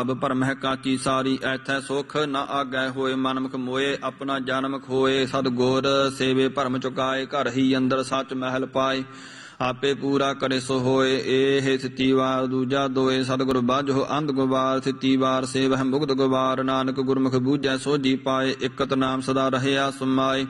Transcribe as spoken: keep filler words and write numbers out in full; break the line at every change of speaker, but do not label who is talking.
ਅਬ ਭਰਮਹਿ ਕਾਚੀ ਸਾਰੀ ਐਥੈ ਸੁਖ ਨ ਆਗੈ ਹੋਏ। ਮਨਮੁਖ ਮੋਏ ਆਪਣਾ ਜਨਮ ਖੋਏ। ਸਤਿਗੁਰ ਸੇਵੇ ਭਰਮ ਚੁਕਾਏ। ਘਰ ਹੀ ਅੰਦਰ ਸੱਚ ਮਹਿਲ ਪਾਏ। ਆਪੇ ਪੂਰਾ ਕਰੇ ਸੋ ਹੋਏ। ਇਹ ਸਿੱਤੀ ਵਾਰ ਦੂਜਾ ਦੋਏ। ਸਤਿਗੁਰ ਬਾਝੋ ਅੰਧ ਗੁਬਾਰ ਸਿੱਤੀ ਵਾਰ ਸੇਵਹਿ ਮੁਕਤ ਗੁਬਾਰ। ਨਾਨਕ ਗੁਰਮੁਖ ਬੂਝੈ ਸੋਝੀ ਪਾਏ। ਇਕਤ ਨਾਮ ਸਦਾ ਰਹਿਆ ਸਮਾਏ।